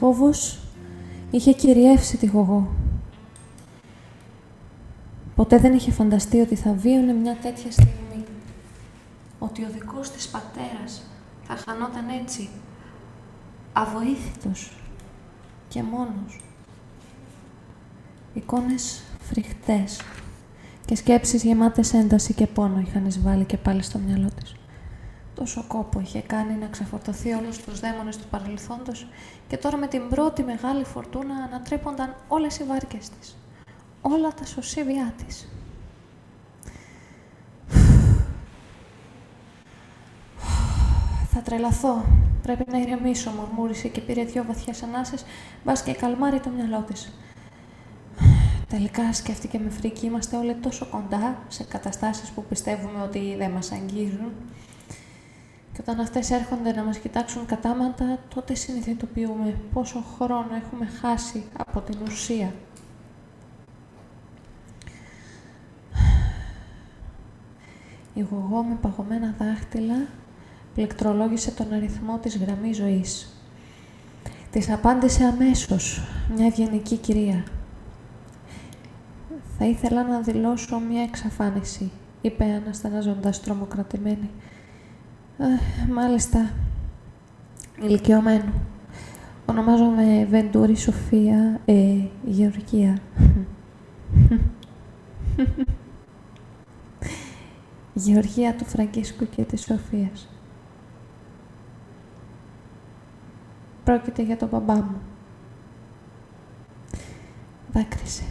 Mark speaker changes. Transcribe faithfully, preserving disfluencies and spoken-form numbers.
Speaker 1: φόβος είχε κυριεύσει τη Γογό. Ποτέ δεν είχε φανταστεί ότι θα βίωνε μια τέτοια στιγμή. Ότι ο δικός της πατέρας θα χανόταν έτσι, αβοήθητος και μόνος. Εικόνες φρικτές και σκέψεις γεμάτες ένταση και πόνο είχαν εισβάλει και πάλι στο μυαλό της. Τόσο κόπο είχε κάνει να ξεφορτωθεί όλους τους δαίμονες του παρελθόντος και τώρα με την πρώτη μεγάλη φορτούνα ανατρέπονταν όλες οι βάρκες της, όλα τα σωσίβια της. «Θα τρελαθώ. Πρέπει να ηρεμήσω», μουρμούρισε και πήρε δυο βαθιές ανάσες, μπας και καλμάρει το μυαλό της. Τελικά, σκέφτηκε με φρίκη, είμαστε όλοι τόσο κοντά σε καταστάσεις που πιστεύουμε ότι δεν μας αγγίζουν. Και όταν αυτές έρχονται να μας κοιτάξουν κατάματα, τότε συνειδητοποιούμε πόσο χρόνο έχουμε χάσει από την ουσία. Η Γογό με παγωμένα δάχτυλα πληκτρολόγησε τον αριθμό της γραμμής ζωής. Της απάντησε αμέσως μια ευγενική κυρία. «Θα ήθελα να δηλώσω μια εξαφάνιση», είπε αναστενάζοντας τρομοκρατημένη. Ε, «Μάλιστα, ηλικιωμένου. Ονομάζομαι Βεντούρη Σοφία, ε, Γεωργία». Γεωργία του Φραγκίσκου και της Σοφίας. Πρόκειται για τον μπαμπά μου. Δάκρυσε.